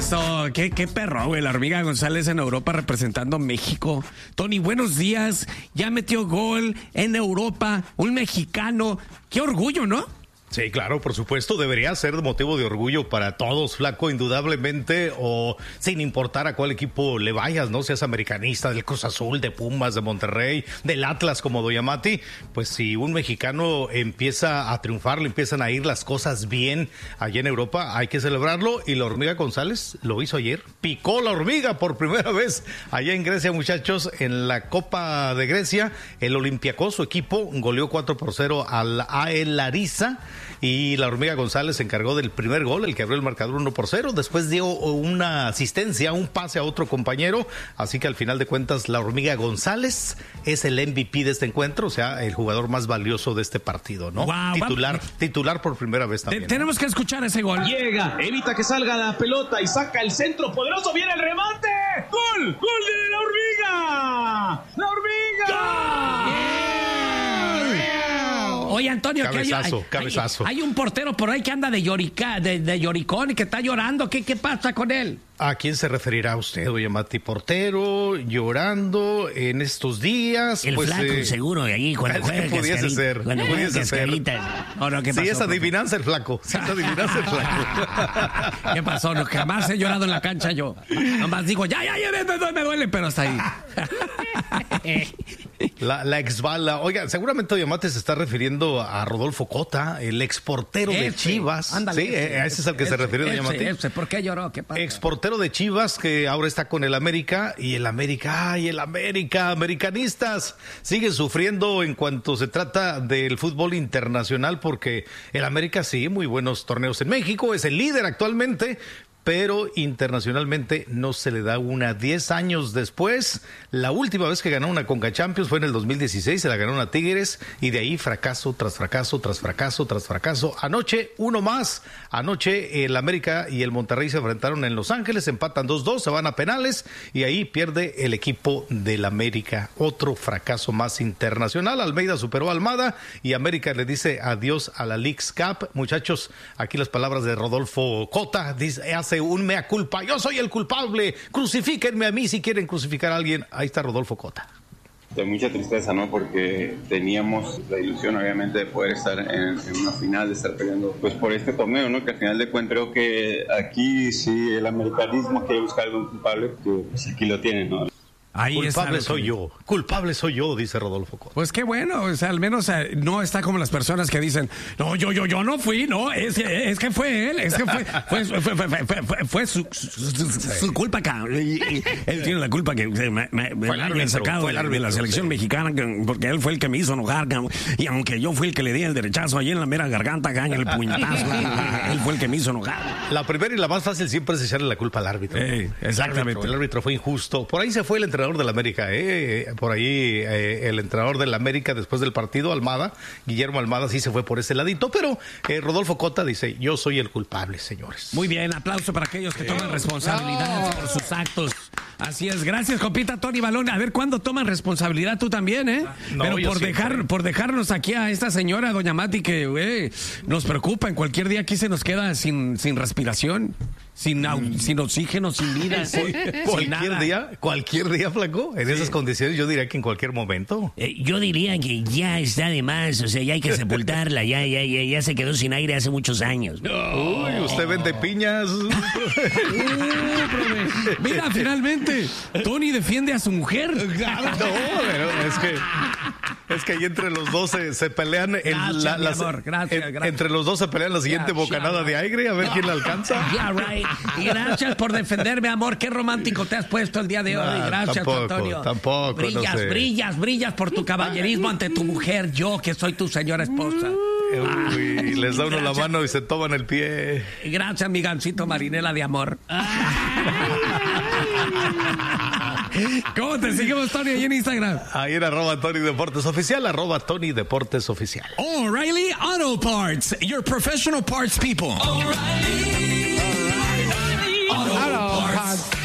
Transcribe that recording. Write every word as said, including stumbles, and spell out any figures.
Eso, qué, qué perro, güey. La hormiga González en Europa representando a México. Tony, buenos días. Ya metió gol en Europa, un mexicano. Qué orgullo, ¿no? Sí, claro, por supuesto, debería ser motivo de orgullo para todos, Flaco, indudablemente, o sin importar a cuál equipo le vayas, ¿no? Seas americanista, del Cruz Azul, de Pumas, de Monterrey, del Atlas como Doyamati, pues si un mexicano empieza a triunfar, le empiezan a ir las cosas bien allá en Europa, hay que celebrarlo, y la hormiga González lo hizo ayer, picó la hormiga por primera vez allá en Grecia, muchachos, en la Copa de Grecia, el Olympiacos, su equipo, goleó cuatro por cero al A E Larissa, y la hormiga González se encargó del primer gol, el que abrió el marcador uno por cero, después dio una asistencia, un pase a otro compañero, así que al final de cuentas la hormiga González es el M V P de este encuentro, o sea, el jugador más valioso de este partido, ¿no? Wow, titular, va... titular por primera vez también. Te, tenemos ¿no? que escuchar ese gol. Llega, evita que salga la pelota y saca el centro poderoso, viene el remate, ¡gol! ¡Gol de la hormiga! ¡La hormiga! ¡Yeah! Oye, Antonio, cabezazo, que hay, cabezazo. Hay, hay un portero por ahí que anda de, llorica, de, de lloricón y que está llorando. ¿Qué, qué pasa con él? ¿A quién se referirá usted, oye, Mati? Portero, llorando en estos días. El pues, flaco, eh, seguro, allí cuando es juega que pudiese ser, cuando pudiese ser. Oh, no, ¿qué pasó, sí, es profe? adivinanza el flaco. Sí, es adivinanza el flaco. ¿Qué pasó? No, jamás he llorado en la cancha yo. Nomás digo, ya, ya, ya, me, me, me duele, pero hasta ahí. La, la exbala. Oiga, seguramente Oyamate se está refiriendo a Rodolfo Cota, el exportero de Chivas. Ándale, sí, ese, ese es al que ese, se refiere Oyamate. Ese, ¿por qué lloró? ¿Qué pasa? Exportero de Chivas que ahora está con el América, y el América, ay, el América, americanistas siguen sufriendo en cuanto se trata del fútbol internacional, porque el América sí, muy buenos torneos en México, es el líder actualmente, pero internacionalmente no se le da una. Diez años después, la última vez que ganó una Conca Champions fue en el dos mil dieciséis, se la ganó a Tigres, y de ahí fracaso tras fracaso, tras fracaso, tras fracaso. Anoche, uno más. Anoche el América y el Monterrey se enfrentaron en Los Ángeles, empatan dos dos, se van a penales, y ahí pierde el equipo del América. Otro fracaso más internacional. Almeida superó a Almada, y América le dice adiós a la Leagues Cup. Muchachos, aquí las palabras de Rodolfo Cota, dice, hace un mea culpa, yo soy el culpable, crucifíquenme a mí si quieren crucificar a alguien. Ahí está Rodolfo Cota. De mucha tristeza, ¿no? Porque teníamos la ilusión, obviamente, de poder estar en, en una final, de estar peleando pues por este torneo, ¿no? Que al final de cuentas creo que aquí sí el americanismo quiere buscar algo culpable, que pues aquí lo tienen, ¿no? Ahí culpable soy que... yo, culpable soy yo, dice Rodolfo Cota. Pues qué bueno, o sea, al menos eh, no está como las personas que dicen, no, yo, yo, yo no fui, no, es, es que fue él, es que fue, fue, fue, fue, fue, fue, fue, fue su, su, su, su culpa, cabrón. Él tiene la culpa que me, me, me hayan sacado de la, de la selección sí. mexicana, porque él fue el que me hizo enojar, cabrón. Y aunque yo fui el que le di el derechazo allí en la mera garganta, caña, el puñetazo, él fue el que me hizo enojar. La primera y la más fácil siempre es echarle la culpa al árbitro. Hey, exactamente. El árbitro, el árbitro fue injusto. Por ahí se fue el entrenador de la América, ¿eh? Por ahí eh, el entrenador de la América después del partido, Almada, Guillermo Almada, sí se fue por ese ladito, pero eh, Rodolfo Cota dice, yo soy el culpable, señores. Muy bien, aplauso para aquellos que toman responsabilidad no. por sus actos. Así es, gracias, compita Tony Balón. A ver cuándo toman responsabilidad tú también, ¿eh? No, pero por dejar, por dejarnos aquí a esta señora, doña Mati, que eh, nos preocupa, en cualquier día aquí se nos queda sin, sin respiración. Sin, mm. sin oxígeno, sin vida, sí, cualquier día, cualquier día, flaco, en sí. esas condiciones yo diría que en cualquier momento. Eh, yo diría que ya está de más, o sea, ya hay que sepultarla, ya, ya, ya, ya se quedó sin aire hace muchos años. No. Uy, usted vende piñas. uh, Mira, finalmente, Tony defiende a su mujer. Claro. No, pero es que es que ahí entre los dos se, se pelean el, gracias, la, mi las, amor, gracias, en, gracias. entre los dos se pelean la siguiente yeah, bocanada yeah, de aire a ver quién la alcanza. Yeah, right. Y gracias por defenderme, amor. Qué romántico te has puesto el día de hoy. Nah, gracias, tampoco, Antonio. Tampoco, brillas, no sé. brillas, brillas por tu caballerismo ante tu mujer. Yo, que soy tu señora esposa. Uy, ah, les da uno gracias. La mano y se toman el pie. Gracias, mi gancito marinela de amor. ¿Cómo te seguimos, Tony, ahí en Instagram? Ahí en arroba Tony Deportes Oficial, arroba Tony Deportes Oficial. O'Reilly Auto Parts, your professional parts people. O'Reilly. O'Reilly. Auto